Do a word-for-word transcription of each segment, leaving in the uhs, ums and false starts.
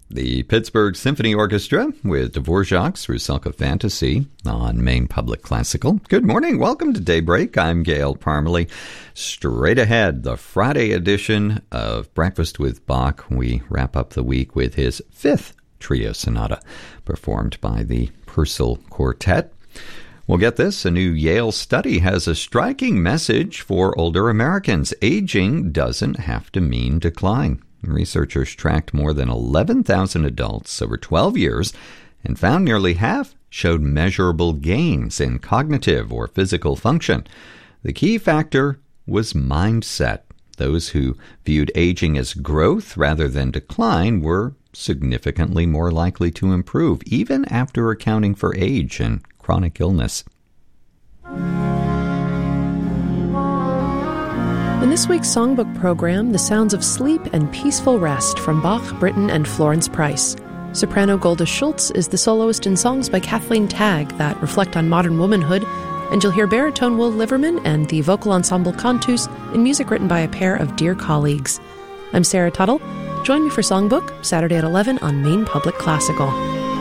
The Pittsburgh Symphony Orchestra with Dvorak's Rusalka Fantasy on Maine Public Classical. Good morning. Welcome to Daybreak. I'm Gail Parmalee. Straight ahead, the Friday edition of Breakfast with Bach. We wrap up the week with his fifth trio sonata, performed by the Purcell Quartet. Well, get this. A new Yale study has a striking message for older Americans. Aging doesn't have to mean decline. Researchers tracked more than eleven thousand adults over twelve years and found nearly half showed measurable gains in cognitive or physical function. The key factor was mindset. Those who viewed aging as growth rather than decline were significantly more likely to improve, even after accounting for age and chronic illness. In this week's Songbook program, the sounds of sleep and peaceful rest from Bach, Britten, and Florence Price. Soprano Golda Schultz is the soloist in songs by Kathleen Tagg that reflect on modern womanhood, and you'll hear baritone Will Liverman and the vocal ensemble Cantus in music written by a pair of dear colleagues. I'm Sarah Tuttle. Join me for Songbook, Saturday at eleven on Maine Public Classical.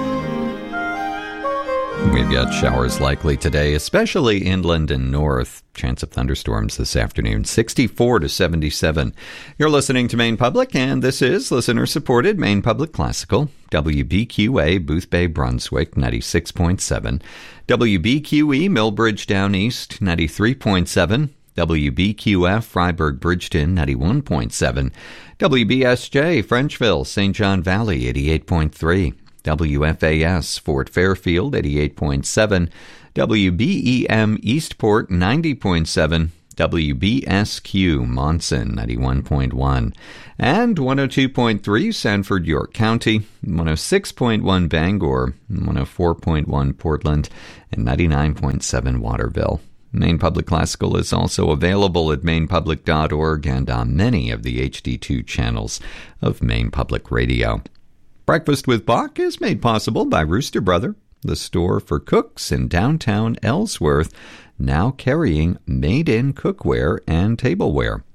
We've got showers likely today, especially inland and north. Chance of thunderstorms this afternoon, sixty-four to seventy-seven. You're listening to Maine Public, and this is listener-supported Maine Public Classical. W B Q A, Booth Bay, Brunswick, ninety-six point seven. W B Q E, Millbridge Down East, ninety-three point seven. W B Q F, Freiburg Bridgeton, ninety-one point seven. W B S J, Frenchville, Saint John Valley, eighty-eight point three. W F A S, Fort Fairfield, eighty-eight point seven. W B E M, Eastport, ninety point seven. W B S Q, Monson, ninety-one point one. And one oh two point three, Sanford, York County, one oh six point one, Bangor, one oh four point one, Portland, and ninety-nine point seven, Waterville. Maine Public Classical is also available at maine public dot org and on many of the H D two channels of Maine Public Radio. Breakfast with Bach is made possible by Rooster Brother, the store for cooks in downtown Ellsworth, now carrying made-in cookware and tableware.